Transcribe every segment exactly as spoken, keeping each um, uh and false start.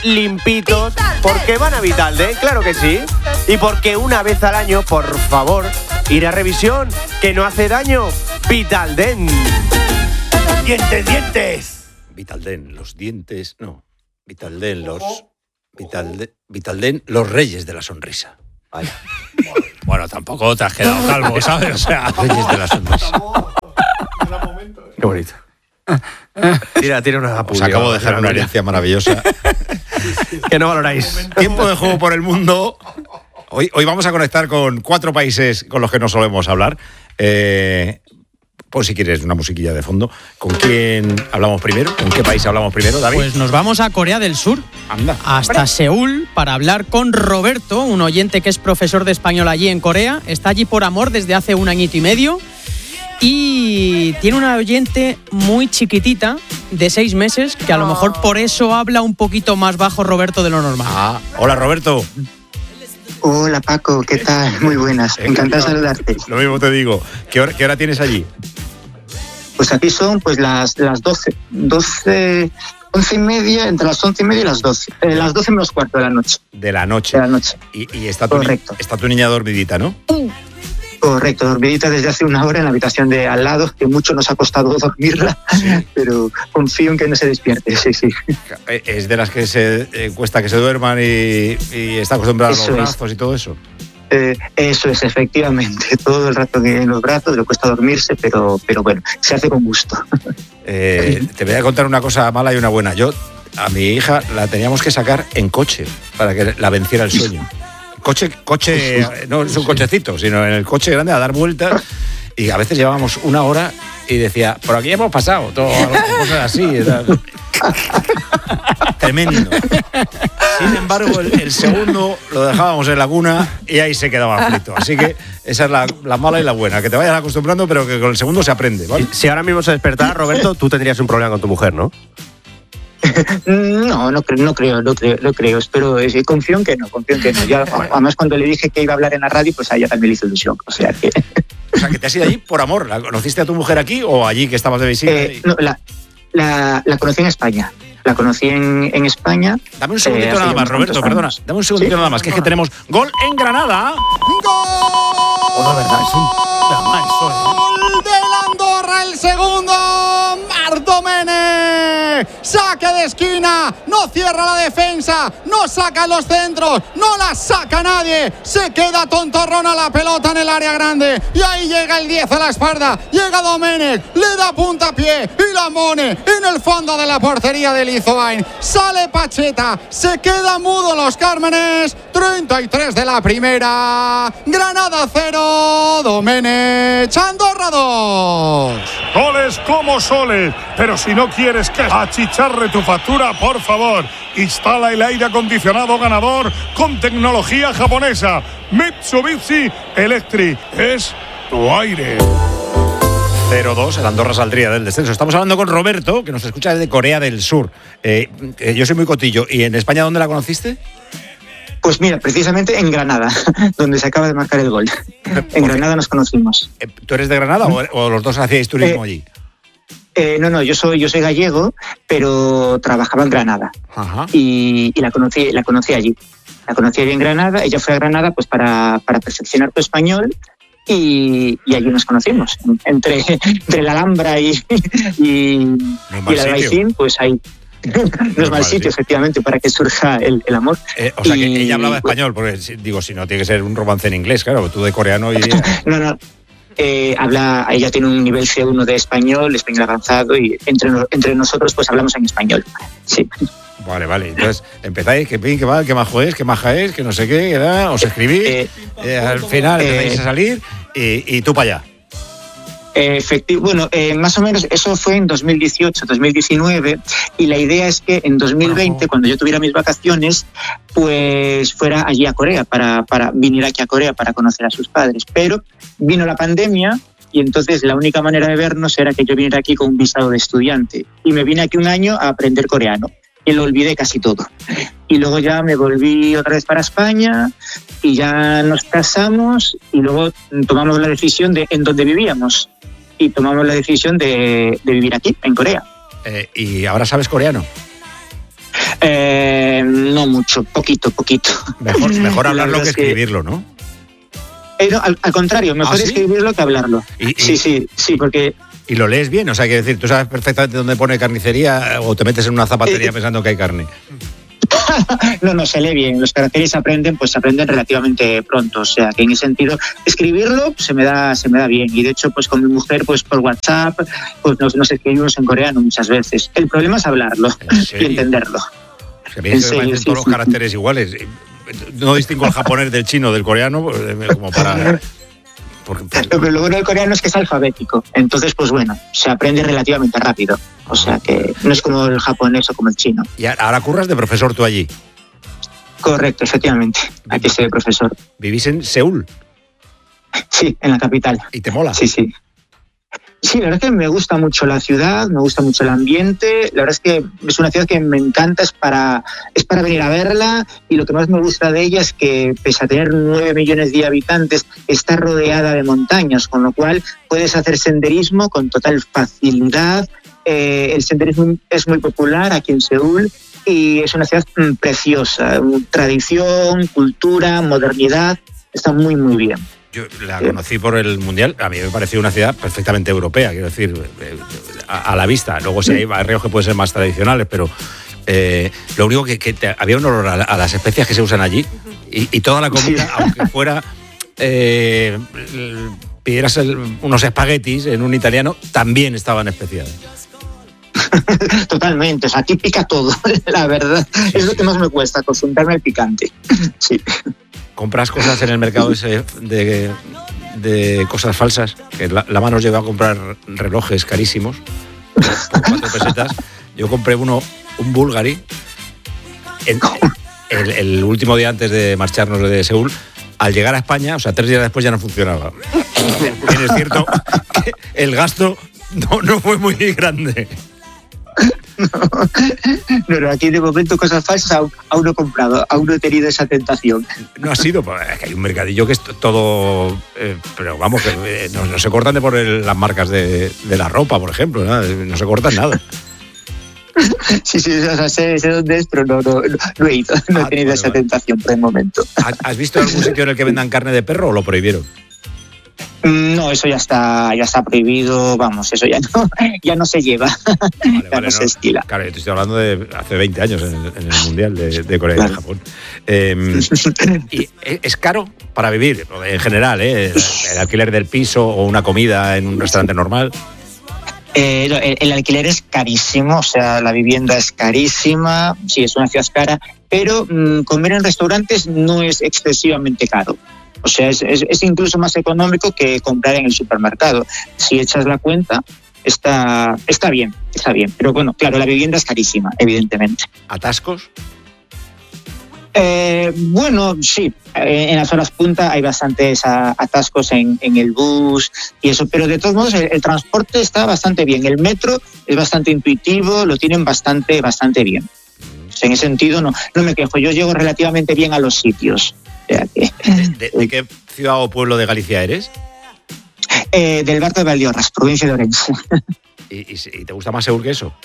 limpitos, porque van a Vitalden, claro que sí. Y porque una vez al año, por favor, ir a revisión, que no hace daño. Vitalden. ¡Dientes, dientes! Vitalden, los dientes... No, Vitalden, los... Vitalden, Vitalden, los reyes de la sonrisa. Vaya. Bueno, tampoco te has quedado calvo, ¿sabes? O sea, reyes de la sonrisa. Qué bonito. Tira, tira una Os acabo de dejar una herencia maravillosa. Que no valoráis. Tiempo de juego por el mundo. Hoy, hoy vamos a conectar con cuatro países con los que no solemos hablar. Eh... Pues si quieres una musiquilla de fondo. ¿Con quién hablamos primero? ¿Con qué país hablamos primero, David? Pues nos vamos a Corea del Sur. Anda. Hasta ¡Hombre! Seúl para hablar con Roberto, un oyente que es profesor de español allí en Corea. Está allí por amor desde hace un añito y medio. Y tiene una oyente muy chiquitita, de seis meses, que a lo mejor por eso habla un poquito más bajo Roberto de lo normal. Ah, hola Roberto. Hola Paco, ¿qué tal? Muy buenas, encantado de saludarte. Lo mismo te digo. ¿Qué hora, qué hora tienes allí? Pues aquí son pues las, las doce, doce, once y media, entre las once y media y las doce. Eh, las doce menos cuarto de la noche. De la noche. De la noche. Y, y está, tu Correcto. Ni, está tu niña dormidita, ¿no? Correcto, dormidita desde hace una hora en la habitación de al lado, que mucho nos ha costado dormirla, sí. Pero confío en que no se despierte, sí, sí. Es de las que se eh, cuesta que se duerman y, y está acostumbrada a los brazos es. y todo eso. Eh, eso es, efectivamente, todo el rato en los brazos, le cuesta dormirse, pero, pero bueno, se hace con gusto. Eh, te voy a contar una cosa mala y una buena. Yo a mi hija la teníamos que sacar en coche para que la venciera el sueño. Coche, coche, no es un cochecito, sino en el coche grande a dar vueltas, y a veces llevábamos una hora y decía, por aquí hemos pasado, todo, cosas así. Tremendo. Sin embargo, el, el segundo lo dejábamos en la cuna y ahí se quedaba frito. Así que esa es la, la mala y la buena, que te vayas acostumbrando, pero que con el segundo se aprende, ¿vale? Si ahora mismo se despertara, Roberto, tú tendrías un problema con tu mujer, ¿no? No, no creo, no creo, no creo, no creo. Espero, eh, confío en que no, confío en que no. Ya, además, cuando le dije que iba a hablar en la radio, pues a ella también le hizo ilusión. O sea que. O sea, que te has ido allí por amor. ¿La conociste a tu mujer aquí o allí que estabas de visita? Eh, y... No, la, la, la conocí en España. La conocí en, en España. Dame un segundito eh, nada más, Roberto, perdona. Dame un segundito ¿Sí? nada más, que es que tenemos gol en Granada. ¡Gol! Oh, no, verdad, es un drama eso, ¡Gol de Andorra, el segundo! ¡Marc Domènech! ¡Saque de esquina! ¡No cierra la defensa! ¡No saca los centros! ¡No la saca nadie! ¡Se queda tontorrona la pelota en el área grande! Y ahí llega el diez a la espalda. Llega Domènech, le da puntapié y la pone en el fondo de la portería del Lizoain. Sale Pacheta, se queda mudo los Cármenes. treinta y tres de la primera. Granada cero, Domènech, Andorra dos. Goles como soles, pero si no quieres que achicharre tu factura, por favor, instala el aire acondicionado ganador con tecnología japonesa. Mitsubishi Electric es tu aire. cero dos, el Andorra saldría del descenso. Estamos hablando con Roberto, que nos escucha desde Corea del Sur. Eh, eh, yo soy muy cotillo. ¿Y en España dónde la conociste? Pues mira, precisamente en Granada, donde se acaba de marcar el gol. En Granada nos conocimos. ¿Tú eres de Granada o, o los dos hacíais turismo eh, allí? Eh, no, no, yo soy, yo soy gallego, pero trabajaba en Granada. Ajá. Y, y la conocí, la conocí allí. La conocí allí en Granada. Ella fue a Granada pues para, para perfeccionar su español. Y, y allí nos conocimos. Entre, entre la Alhambra y, y, no y la Albaicín, pues ahí. No, no es mal sitio, efectivamente, para que surja el, el amor. Eh, o sea, y, que ella hablaba español, porque digo, si no, tiene que ser un romance en inglés, claro, tú de coreano y... No, no, eh, habla, ella tiene un nivel C uno de español, español avanzado, y entre, entre nosotros pues hablamos en español, sí. Vale, vale, entonces empezáis, que pin, que mal, que majo es, que maja es, que no sé qué, ¿verdad? Os escribís, eh, eh, al final empezáis eh, a salir y, y tú para allá. Efectivo, bueno, eh, más o menos eso fue en dos mil dieciocho, dos mil diecinueve, y la idea es que en dos mil veinte, cuando yo tuviera mis vacaciones, pues fuera allí a Corea, para, para venir aquí a Corea para conocer a sus padres. Pero vino la pandemia y entonces la única manera de vernos era que yo viniera aquí con un visado de estudiante. Y me vine aquí un año a aprender coreano y lo olvidé casi todo. Y luego ya me volví otra vez para España y ya nos casamos y luego tomamos la decisión de en dónde vivíamos. Y tomamos la decisión de, de vivir aquí, en Corea. Eh, ¿Y ahora sabes coreano? Eh, no mucho, poquito, poquito. Mejor, mejor hablarlo que escribirlo, ¿no? Eh, no, al, al contrario, mejor ¿Ah, sí? escribirlo que hablarlo. ¿Y, y, sí, sí, sí, porque... ¿Y lo lees bien? O sea, quiero decir, ¿tú sabes perfectamente dónde pone carnicería o te metes en una zapatería eh, pensando que hay carne? No, no, se lee bien. Los caracteres se aprenden, pues se aprenden relativamente pronto. O sea, que en ese sentido, escribirlo pues, se me da se me da bien. Y de hecho, pues con mi mujer, pues por WhatsApp, pues nos, nos escribimos en coreano muchas veces. El problema es hablarlo y entenderlo. Es que a mí se me parecen todos los caracteres iguales. No distingo el japonés del chino, del coreano, como para... Porque, pues... Pero lo bueno del coreano es que es alfabético. Entonces, pues bueno, se aprende relativamente rápido. O sea que no es como el japonés o como el chino. ¿Y ahora curras de profesor tú allí? Correcto, efectivamente. Aquí estoy de profesor. ¿Vivís en Seúl? Sí, en la capital. ¿Y te mola? Sí, sí. Sí, la verdad es que me gusta mucho la ciudad, me gusta mucho el ambiente. La verdad es que es una ciudad que me encanta, es para, es para venir a verla. Y lo que más me gusta de ella es que, pese a tener nueve millones de habitantes, está rodeada de montañas, con lo cual puedes hacer senderismo con total facilidad. Eh, el senderismo es muy popular aquí en Seúl y es una ciudad mm, preciosa. Tradición, cultura, modernidad, está muy, muy bien. Yo la conocí por el Mundial, a mí me pareció una ciudad perfectamente europea, quiero decir, a, a la vista. Luego sí hay barrios que pueden ser más tradicionales, pero eh, lo único que, que te, había un olor a, a las especias que se usan allí y, y toda la comida, sí. Aunque fuera, eh, pidieras el, unos espaguetis en un italiano, también estaban especiados. Totalmente, o sea, aquí pica todo, la verdad. Sí, es lo sí. que más me cuesta, acostumbrarme al picante. Sí. ¿Compras cosas en el mercado ese de, de cosas falsas? Que la, la mano nos lleva a comprar relojes carísimos por cuatro pesetas. Yo compré uno, un Bulgari, en, el, el último día antes de marcharnos de Seúl. Al llegar a España, o sea, tres días después ya no funcionaba. Bien, es cierto que el gasto no, no fue muy grande. No, pero aquí de momento cosas falsas aún, aún no he comprado, aún no he tenido esa tentación. No ha sido, pues, es que hay un mercadillo que es todo, eh, pero vamos, que eh, no, no se cortan de por el, las marcas de, de la ropa, por ejemplo, ¿no? no se cortan nada. Sí, sí, o sea, sé, sé dónde es, pero no, no, no he ido, no ah, he tenido vale, esa vale. tentación por el momento. ¿Has visto algún sitio en el que vendan carne de perro o lo prohibieron? No, eso ya está, ya está prohibido, vamos, eso ya no, ya no se lleva, vale, ya vale, no se estila. Claro, yo te estoy hablando de hace veinte años en el, en el Mundial de, de Corea claro. y de Japón. Eh, ¿y es caro para vivir, en general, eh, el alquiler del piso o una comida en un restaurante normal? Eh, el, el alquiler es carísimo, o sea, la vivienda es carísima, sí, es una ciudad cara, pero mmm, comer en restaurantes no es excesivamente caro. O sea, es, es, es incluso más económico que comprar en el supermercado. Si echas la cuenta, está, está bien, está bien. Pero bueno, claro, la vivienda es carísima, evidentemente. ¿Atascos? Eh, bueno, sí. En las horas punta hay bastantes atascos en, en el bus y eso. Pero de todos modos, el, el transporte está bastante bien. El metro es bastante intuitivo, lo tienen bastante, bastante bien. O sea, en ese sentido, no, no me quejo. Yo llego relativamente bien a los sitios. ¿De, ¿De, de qué ciudad o pueblo de Galicia eres? Eh, del Barco de Valdiorras, provincia de Orense. ¿Y, y, ¿Y te gusta más Seúl que eso?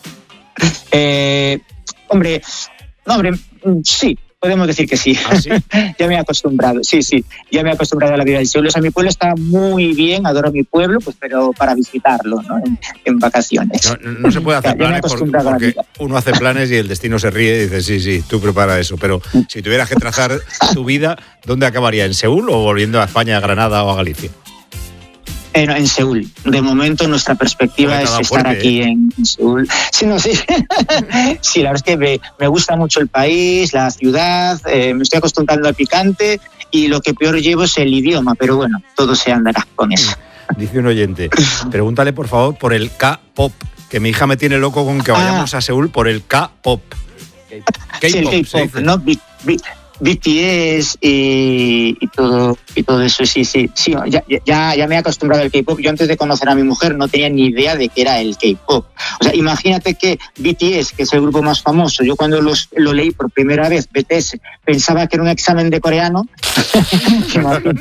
Eh, hombre, no, hombre, sí, podemos decir que sí. ¿Ah, sí? Ya me he acostumbrado, sí, sí, ya me he acostumbrado a la vida del Seúl. O sea, mi pueblo está muy bien, adoro mi pueblo, pues, pero para visitarlo, ¿no? En, en vacaciones. No, no se puede hacer ya, planes ya por, porque uno hace planes y el destino se ríe y dice, sí, sí, tú prepara eso. Pero si tuvieras que trazar tu vida, ¿dónde acabaría? ¿En Seúl o volviendo a España, a Granada o a Galicia? Eh, no, en Seúl. De momento nuestra perspectiva es estar fuerte, aquí ¿eh? en Seúl. Sí, no, sí. Sí, la verdad es que me, me gusta mucho el país, la ciudad, eh, me estoy acostumbrando al picante y lo que peor llevo es el idioma, pero bueno, todo se andará con eso. Dice un oyente, pregúntale por favor por el K-pop, que mi hija me tiene loco con que vayamos ah. a Seúl por el K-pop. K-pop, sí, el K-pop, no beat, beat. B T S y, y todo y todo eso, sí, sí, sí, ya, ya, ya me he acostumbrado al K-pop. Yo antes de conocer a mi mujer no tenía ni idea de qué era el K-pop. O sea, imagínate que B T S, que es el grupo más famoso, yo cuando los, lo leí por primera vez, B T S, pensaba que era un examen de coreano. Imagínate.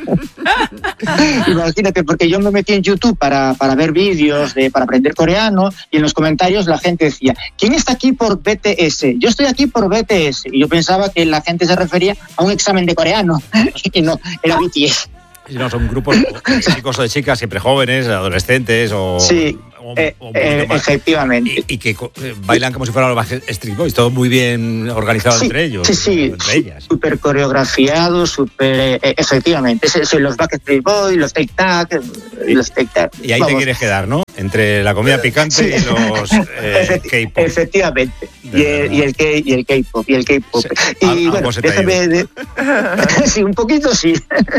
Imagínate, porque yo me metí en YouTube para, para ver vídeos, de, para aprender coreano, y en los comentarios la gente decía, ¿quién está aquí por B T S? Yo estoy aquí por B T S. Y yo pensaba que la gente se refería a un examen de coreano, y no, era B T S. No, son grupos de chicos o de chicas, siempre jóvenes, adolescentes o... Sí, o, eh, o eh, efectivamente. Y, y que eh, bailan como si fueran los Backstreet Boys, todo muy bien bien entre ellos. Sí, sí, entre ellas. Súper coreografiado, súper... Eh, efectivamente, es, es, los Backstreet Boys, los Take Tac, los Take Tac. Y ahí Vamos. Te quieres quedar, ¿no? Entre la comida picante sí. y los eh, K-pop. Efectivamente. Y el, y el, K, y el K-pop, y el K-pop. Sí. Y Al, bueno, déjame... De... sí, un poquito sí.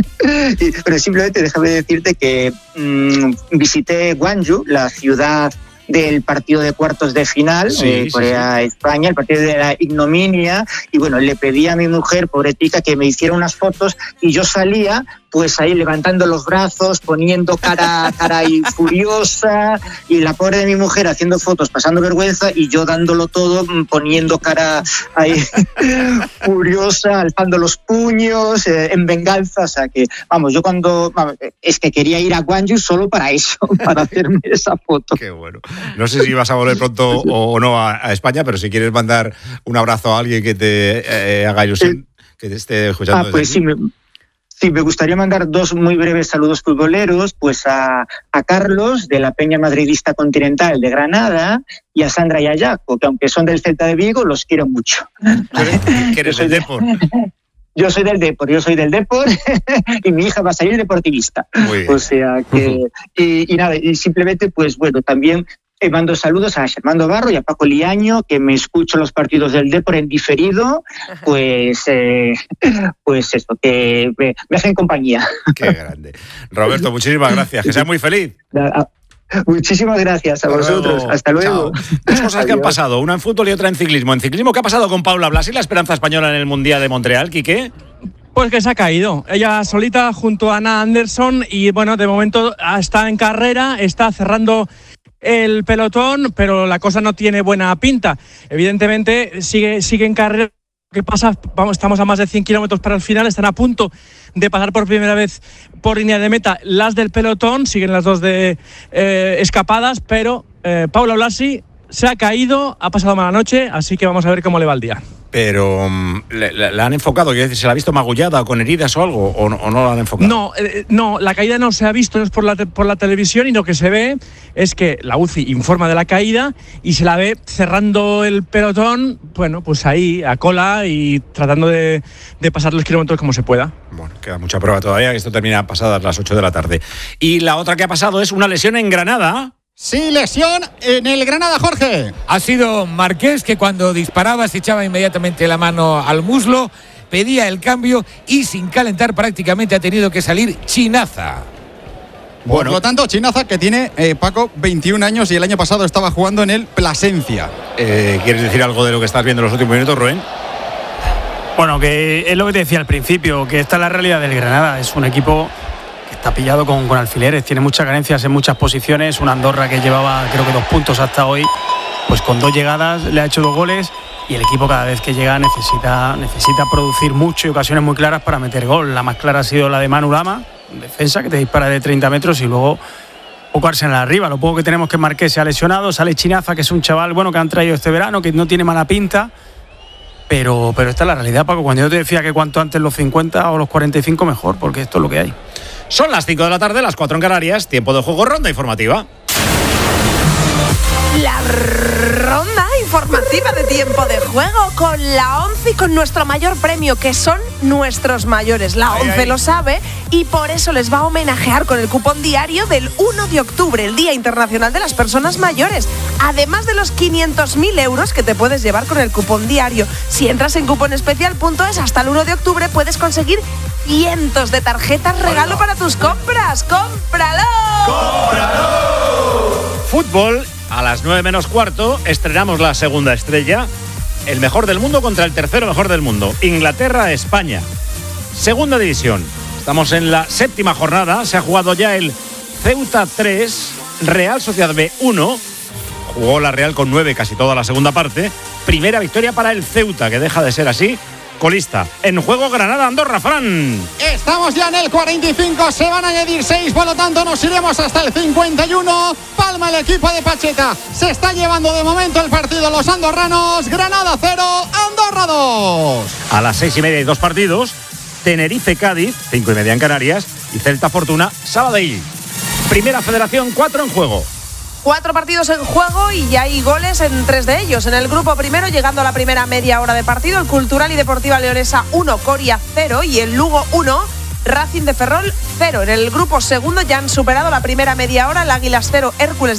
Pero simplemente déjame decirte que mmm, visité Gwangju, la ciudad del partido de cuartos de final, sí, eh, Corea-España, sí, sí. el partido de la ignominia, y bueno, le pedí a mi mujer, pobretica, que me hiciera unas fotos, y yo salía pues ahí levantando los brazos, poniendo cara, cara ahí furiosa, y la pobre de mi mujer haciendo fotos, pasando vergüenza, y yo dándolo todo, poniendo cara ahí furiosa, alzando los puños, eh, en venganza. O sea que, vamos, yo cuando, vamos, es que quería ir a Gwangju solo para eso, para hacerme esa foto. Qué bueno. No sé si vas a volver pronto o no a, a España, pero si quieres mandar un abrazo a alguien que te eh, haga ilusión, eh, que te esté escuchando. Ah, pues sí, me... Sí, me gustaría mandar dos muy breves saludos futboleros, pues a, a Carlos, de la Peña Madridista Continental de Granada, y a Sandra y a Jaco, que aunque son del Celta de Vigo, los quiero mucho. ¿Que eres del Depor? Yo soy del Depor, yo soy del Depor, y mi hija va a salir deportivista. Muy bien. O sea que, y, y nada, y simplemente, pues bueno, también... Eh, mando saludos a Germando Barro y a Paco Liaño, que me escucho los partidos del Depor en diferido, pues eh, pues eso, que me, me hacen compañía. Qué grande. Roberto, muchísimas gracias, que seas muy feliz. Muchísimas gracias a Hasta vosotros. Luego. Hasta luego. Chao. Dos cosas que han pasado, una en fútbol y otra en ciclismo. En ciclismo, ¿qué ha pasado con Paula Blasi, la esperanza española en el Mundial de Montreal, Quique? Pues que se ha caído. Ella solita junto a Ana Anderson y bueno, de momento está en carrera, está cerrando el pelotón, pero la cosa no tiene buena pinta. Evidentemente sigue, sigue en carrera. ¿Qué pasa? Vamos, estamos a más de cien kilómetros para el final, están a punto de pasar por primera vez por línea de meta las del pelotón, siguen las dos de eh, escapadas, pero eh, Paula Blasi se ha caído, ha pasado mala noche, así que vamos a ver cómo le va el día. Pero um, ¿la, la han enfocado? ¿Se la ha visto magullada o con heridas o algo? ¿O no, o no la han enfocado? No, eh, no, la caída no se ha visto, no es por la, te, por la televisión, y lo que se ve es que la U C I informa de la caída y se la ve cerrando el pelotón, bueno, pues ahí, a cola y tratando de, de pasar los kilómetros como se pueda. Bueno, queda mucha prueba todavía, que esto termina pasadas las ocho de la tarde. Y la otra que ha pasado es una lesión en Granada. Sí, lesión en el Granada, Jorge. Ha sido Marqués, que cuando disparaba se echaba inmediatamente la mano al muslo, pedía el cambio y sin calentar prácticamente ha tenido que salir Chinaza. Bueno. Por lo tanto, Chinaza, que tiene, eh, Paco, veintiún años y el año pasado estaba jugando en el Plasencia. Eh, ¿Quieres decir algo de lo que estás viendo en los últimos minutos, Rubén? Bueno, que es lo que te decía al principio, que esta es la realidad del Granada. Es un equipo que está pillado con, con alfileres, tiene muchas carencias en muchas posiciones. Una Andorra que llevaba creo que dos puntos hasta hoy, pues con dos llegadas le ha hecho dos goles, y el equipo cada vez que llega necesita, necesita producir mucho y ocasiones muy claras para meter gol. La más clara ha sido la de Manu Lama, defensa que te dispara de treinta metros, y luego poco Arsenal arriba. Lo poco que tenemos que Marqués se ha lesionado, sale Chinaza, que es un chaval bueno que han traído este verano, que no tiene mala pinta. Pero, pero esta es la realidad, Paco. Cuando yo te decía que cuanto antes los cincuenta o los cuarenta y cinco mejor, porque esto es lo que hay. Son las cinco de la tarde, las cuatro en Canarias. Tiempo de juego, ronda informativa. La ronda informativa de Tiempo de Juego con la ONCE y con nuestro mayor premio, que son nuestros mayores. La ONCE ay, ay. lo sabe y por eso les va a homenajear con el cupón diario del uno de octubre, el Día Internacional de las Personas Mayores. Además de los quinientos mil euros que te puedes llevar con el cupón diario. Si entras en cuponespecial punto es, hasta el uno de octubre puedes conseguir cientos de tarjetas regalo para tus compras. ¡Cómpralo! ¡Cómpralo! Fútbol. A las nueve menos cuarto estrenamos la segunda estrella el mejor del mundo contra el tercero mejor del mundo. Inglaterra-España. Segunda división. Estamos en la séptima jornada. Se ha jugado ya el Ceuta tres, Real Sociedad B uno. Jugó la Real con nueve casi toda la segunda parte. Primera victoria para el Ceuta, que deja de ser así colista. En juego Granada-Andorra, Fran. Estamos ya en el cuarenta y cinco, se van a añadir seis, por lo tanto nos iremos hasta el cincuenta y uno. Palma el equipo de Pacheta. Se está llevando de momento el partido los andorranos. Granada cero, Andorra dos. A las seis y media hay dos partidos. Tenerife-Cádiz, cinco y media en Canarias. Y Celta-Fortuna, Sabadell. Primera Federación, cuatro en juego. Cuatro partidos en juego y ya hay goles en tres de ellos. En el grupo primero, llegando a la primera media hora de partido, el Cultural y Deportiva Leonesa uno, Coria cero y el Lugo uno, Racing de Ferrol cero. En el grupo segundo ya han superado la primera media hora el Águilas cero, Hércules